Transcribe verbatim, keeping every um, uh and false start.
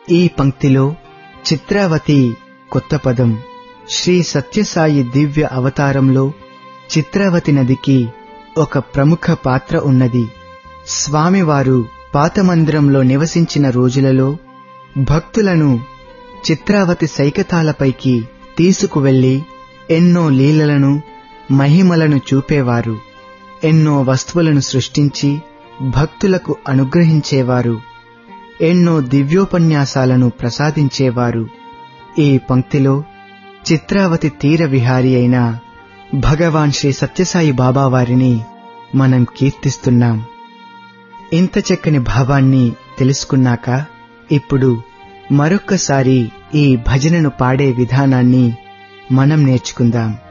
ఈ పంక్తిలో చిత్రావతి కొత్త పదం. శ్రీ సత్యసాయి దివ్య అవతారంలో చిత్రావతి నదికి ఒక ప్రముఖ పాత్ర ఉన్నది. స్వామివారు పాతమందిరంలో నివసించిన రోజులలో భక్తులను చిత్రావతి సైకతాలపైకి తీసుకువెళ్లి ఎన్నో లీలలను మహిమలను చూపేవారు. ఎన్నో వస్తువులను సృష్టించి భక్తులకు అనుగ్రహించేవారు. ఎన్నో దివ్యోపన్యాసాలను ప్రసాదించేవారు. ఈ పంక్తిలో చిత్రావతి తీర విహారి అయిన భగవాన్ శ్రీ సత్యసాయి బాబా వారిని మనం కీర్తిస్తున్నాం. ఇంత చక్కని భావాన్ని తెలుసుకున్నాక ఇప్పుడు మరొక్కసారి ఈ భజనను పాడే విధానాన్ని మనం నేర్చుకుందాం.